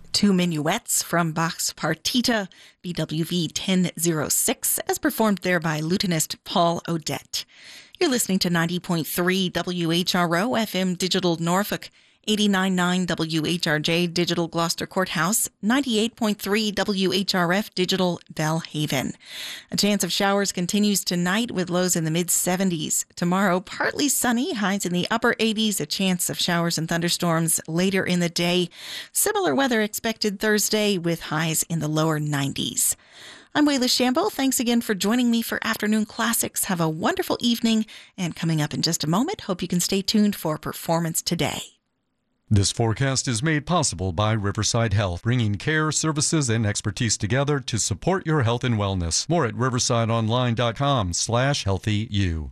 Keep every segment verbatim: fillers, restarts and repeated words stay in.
Two minuets from Bach's Partita, B W V ten oh six, as performed there by lutenist Paul Odette. You're listening to ninety point three W H R O F M Digital Norfolk, eighty-nine point nine W H R J Digital Gloucester Courthouse, ninety-eight point three W H R F Digital Belhaven. A chance of showers continues tonight with lows in the mid seventies. Tomorrow, partly sunny, highs in the upper eighties, a chance of showers and thunderstorms later in the day. Similar weather expected Thursday with highs in the lower nineties. I'm Wayla Shambo. Thanks again for joining me for Afternoon Classics. Have a wonderful evening. And coming up in just a moment, hope you can stay tuned for Performance Today. This forecast is made possible by Riverside Health, bringing care, services, and expertise together to support your health and wellness. More at riversideonline.com slash healthyu.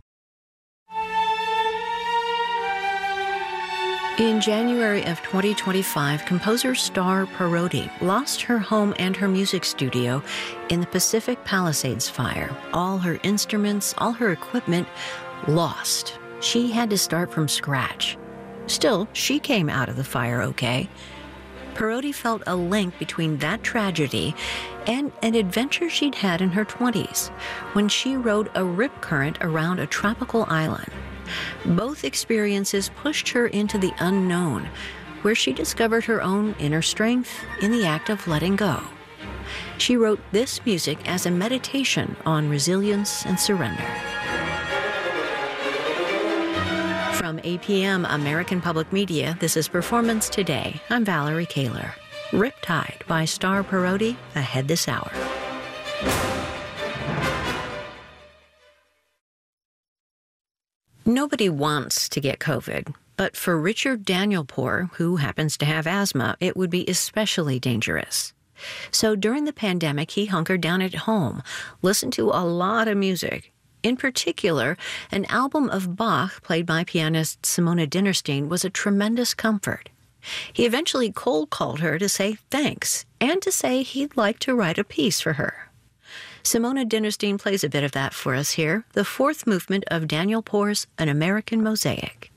In January of twenty twenty-five, composer Star Parodi lost her home and her music studio in the Pacific Palisades fire. All her instruments, all her equipment, lost. She had to start from scratch. Still, she came out of the fire okay. Parodi felt a link between that tragedy and an adventure she'd had in her twenties when she rode a rip current around a tropical island. Both experiences pushed her into the unknown, where she discovered her own inner strength in the act of letting go. She wrote this music as a meditation on resilience and surrender. From A P M American Public Media, this is Performance Today. I'm Valerie Kaler. Riptide by Star Parodi, ahead this hour. Nobody wants to get COVID, but for Richard Danielpour, who happens to have asthma, it would be especially dangerous. So during the pandemic, he hunkered down at home, listened to a lot of music. In particular, an album of Bach played by pianist Simona Dinnerstein was a tremendous comfort. He eventually cold called her to say thanks and to say he'd like to write a piece for her. Simona Dinnerstein plays a bit of that for us here, the fourth movement of Danielpour's An American Mosaic.